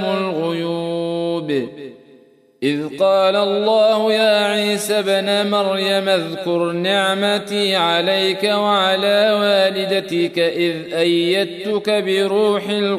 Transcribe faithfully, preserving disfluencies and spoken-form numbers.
الغيوب. إذ قال الله يا عيسى ابن مريم اذكر نعمتي عليك وعلى والدتك إذ أيدتك بروح القدس